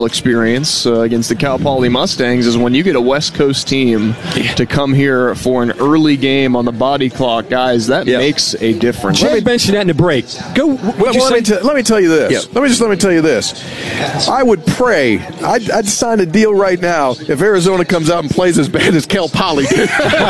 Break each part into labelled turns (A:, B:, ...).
A: experience against the Cal Poly Mustangs is when you get a West Coast team to come here for an early game on the body clock, guys, that makes a difference.
B: Jed mentioned that in the break.
C: Let me tell you this.
B: Yeah.
C: Let me tell you this. I would pray. I'd sign a deal right now if Arizona comes out and plays as bad as Cal Poly did.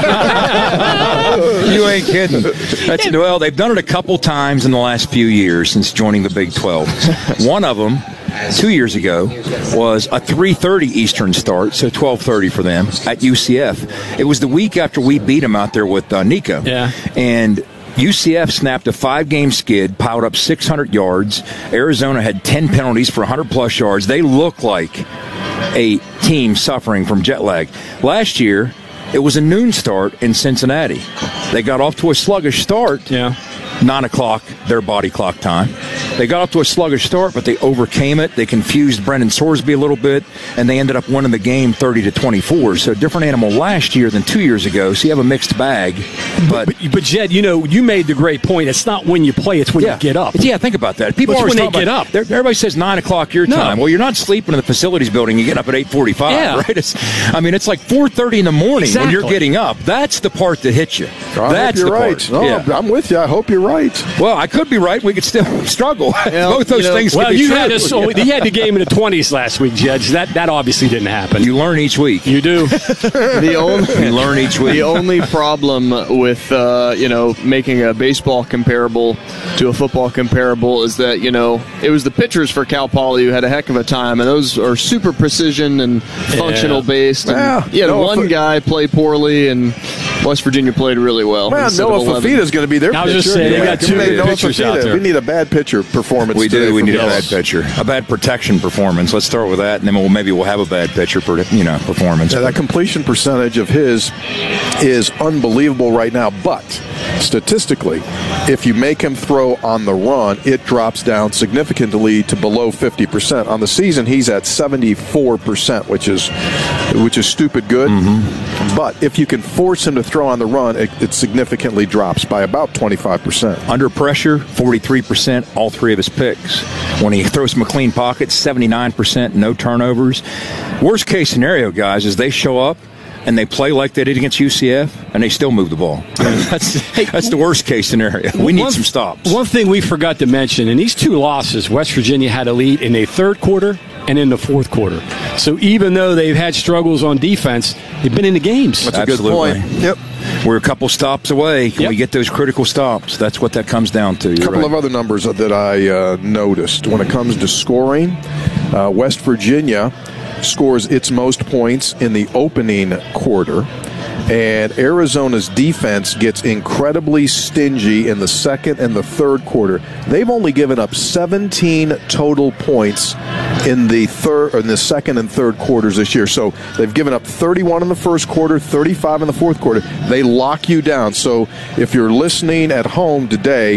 D: You ain't kidding. Well, they've done it a couple times in the last few years since joining the Big 12. One of them, 2 years ago, was a 3:30 Eastern start, so 12:30 for them at UCF. It was the week after we beat them out there with Nico.
B: Yeah.
D: And UCF snapped a 5-game skid, piled up 600 yards. Arizona had 10 penalties for 100-plus yards. They look like a team suffering from jet lag. Last year, it was a noon start in Cincinnati. They got off to a sluggish start. 9 o'clock, their body clock time. They got off to a sluggish start, but they overcame it. They confused Brendan Sorsby a little bit, and they ended up winning the game 30-24. So different animal last year than 2 years ago. So you have a mixed bag. But
B: Jed, you made the great point. It's not when you play; it's when you get up.
D: Yeah, think about that. People always
B: when they get up.
D: Everybody says 9 o'clock your time. Well, you're not sleeping in the facilities building. You get up at 8:45, right? It's like 4:30 in the morning when you're getting up. That's the part that hits you.
C: That's the part. No, I'm with you. I hope you're right.
D: Well, I could be right. We could still struggle. Both those things.
B: Well, you had the game in the 20s last week, Judge. That obviously didn't happen.
D: You learn each week.
B: You do.
D: You learn each week.
A: The only problem with making a baseball comparable to a football comparable is that it was the pitchers for Cal Poly who had a heck of a time, and those are super precision and functional based. And one guy play poorly, and West Virginia played really well.
C: Well, Noah Fafita's going to be their pitcher.
B: I was just saying, they got two good pitchers out there.
C: We need a bad pitcher performance.
D: We do. We need a bad pitcher. A bad protection performance. Let's start with that, and then maybe we'll have a bad pitcher performance.
C: Yeah, that completion percentage of his is unbelievable right now, but statistically, if you make him throw on the run, it drops down significantly to below 50%. On the season, he's at 74%, which is stupid good. Mm-hmm. But if you can force him to throw on the run, it significantly drops by about 25%.
D: Under pressure, 43%, all three of his picks. When he throws from a clean pocket, 79%, no turnovers. Worst case scenario, guys, is they show up and they play like they did against UCF, and they still move the ball. That's the worst case scenario. We need some stops.
B: One thing we forgot to mention, in these two losses, West Virginia had a lead in the third quarter and in the fourth quarter. So even though they've had struggles on defense, they've been in the games.
C: That's a good point. Yep.
D: We're a couple stops away. Can we get those critical stops? That's what that comes down to.
C: A couple of other numbers that I noticed. When it comes to scoring, West Virginia scores its most points in the opening quarter, and Arizona's defense gets incredibly stingy in the second and the third quarter. They've only given up 17 total points in the second and third quarters this year. So they've given up 31 in the first quarter, 35 in the fourth quarter. They lock you down. So if you're listening at home today,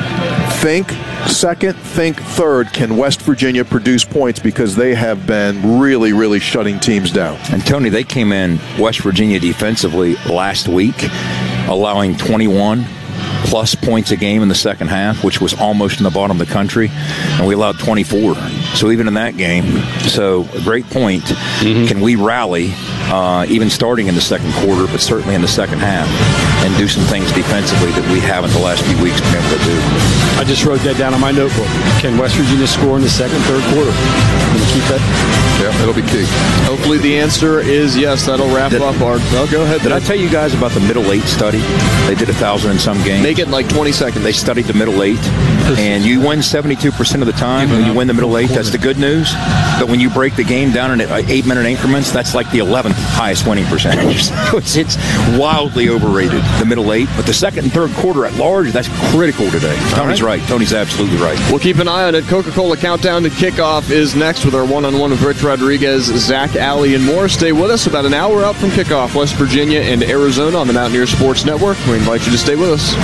C: think second, think third. Can West Virginia produce points? Because they have been really, really shutting teams down.
D: And, Tony, they came in, West Virginia defensively, last week, allowing 21-plus points a game in the second half, which was almost in the bottom of the country, and we allowed 24. So even in that game, a great point. Mm-hmm. Can we rally, even starting in the second quarter, but certainly in the second half, and do some things defensively that we haven't the last few weeks been able to do?
B: I just wrote that down on my notebook. Can West Virginia score in the second, third quarter? Can you keep that?
C: Yeah, that'll be key.
A: Hopefully the answer is yes. That'll wrap up our... Oh, go ahead.
D: Did I tell you guys about the middle eight study? They did 1,000 in some games.
A: Make it in like 20 seconds.
D: They studied the middle eight, and you win 72% of the time when you win the middle eight. That's the good news. But when you break the game down in 8-minute increments, that's like the 11th highest winning percentage. So it's wildly overrated, the middle eight. But the second and third quarter at large, that's critical today. Tony's right. Tony's absolutely right.
A: We'll keep an eye on it. Coca-Cola Countdown to Kickoff is next with our one-on-one with Rich Rodriguez, Zach Alley, and more. Stay with us. About an hour out from kickoff, West Virginia and Arizona on the Mountaineer Sports Network. We invite you to stay with us.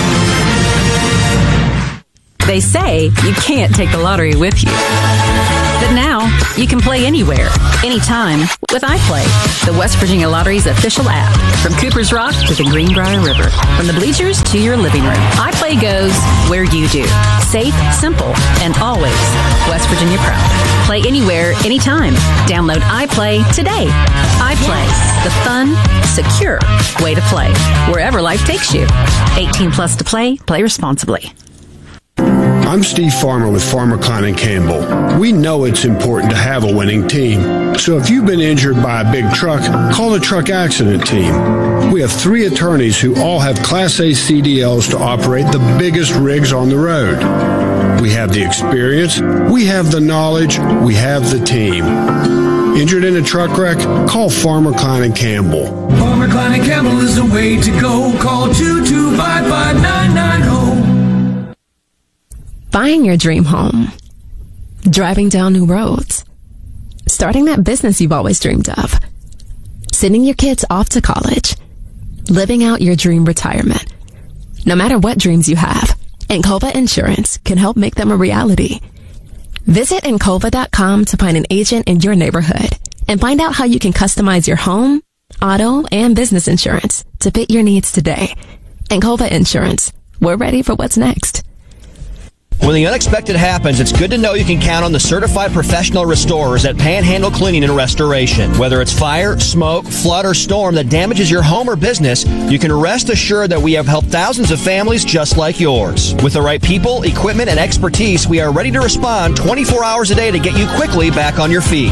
E: They say you can't take the lottery with you. But now, you can play anywhere, anytime with iPlay, the West Virginia Lottery's official app. From Cooper's Rock to the Greenbrier River, from the bleachers to your living room, iPlay goes where you do. Safe, simple, and always West Virginia proud. Play anywhere, anytime. Download iPlay today. iPlay, the fun, secure way to play. Wherever life takes you. 18 plus to play. Play responsibly.
F: I'm Steve Farmer with Farmer Klein & Campbell. We know it's important to have a winning team. So if you've been injured by a big truck, call the truck accident team. We have 3 attorneys who all have Class A CDLs to operate the biggest rigs on the road. We have the experience, we have the knowledge, we have the team. Injured in a truck wreck? Call Farmer Klein & Campbell.
G: Farmer Klein & Campbell is the way to go. Call 2255990.
H: Buying your dream home, driving down new roads, starting that business you've always dreamed of, sending your kids off to college, living out your dream retirement. No matter what dreams you have, Encova Insurance can help make them a reality. Visit Encova.com to find an agent in your neighborhood and find out how you can customize your home, auto, and business insurance to fit your needs today. Encova Insurance. We're ready for what's next.
I: When the unexpected happens, it's good to know you can count on the certified professional restorers at Panhandle Cleaning and Restoration. Whether it's fire, smoke, flood, or storm that damages your home or business, you can rest assured that we have helped thousands of families just like yours. With the right people, equipment, and expertise, we are ready to respond 24 hours a day to get you quickly back on your feet.